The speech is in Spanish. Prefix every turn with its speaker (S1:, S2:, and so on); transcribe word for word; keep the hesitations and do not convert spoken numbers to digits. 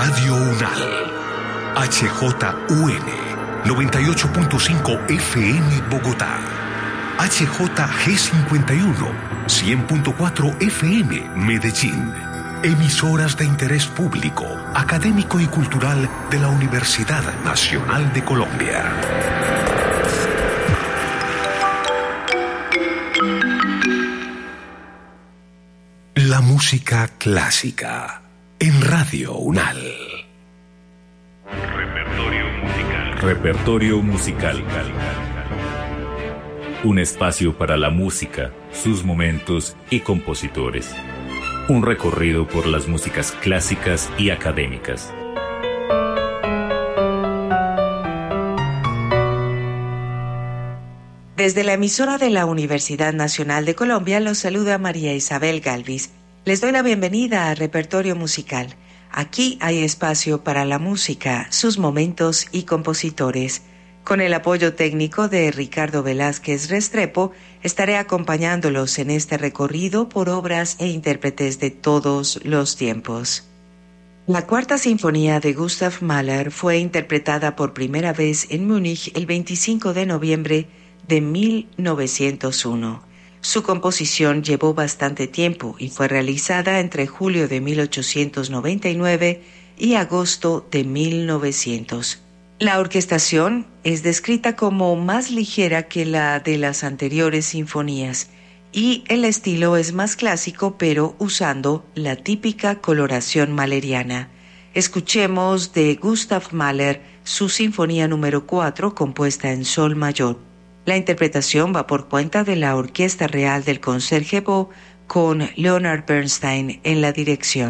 S1: Radio Unal, H J U N, noventa y ocho punto cinco F M Bogotá, H J G cincuenta y uno, cien punto cuatro F M Medellín. Emisoras de interés público, académico y cultural de la Universidad Nacional de Colombia. La música clásica en Radio Unal.
S2: Repertorio musical. Repertorio musical. Un espacio para la música, sus momentos y compositores. Un recorrido por las músicas clásicas y académicas.
S3: Desde la emisora de la Universidad Nacional de Colombia los saluda María Isabel Galvis. Les doy la bienvenida a Repertorio Musical. Aquí hay espacio para la música, sus momentos y compositores. Con el apoyo técnico de Ricardo Velázquez Restrepo, estaré acompañándolos en este recorrido por obras e intérpretes de todos los tiempos. La Cuarta Sinfonía de Gustav Mahler fue interpretada por primera vez en Múnich el veinticinco de noviembre de mil novecientos uno. Su composición llevó bastante tiempo y fue realizada entre julio de mil ochocientos noventa y nueve y agosto de mil novecientos. La orquestación es descrita como más ligera que la de las anteriores sinfonías y el estilo es más clásico, pero usando la típica coloración mahleriana. Escuchemos de Gustav Mahler su Sinfonía número cuatro, compuesta en sol mayor. La interpretación va por cuenta de la Orquesta Real del Concertgebouw con Leonard Bernstein en la dirección.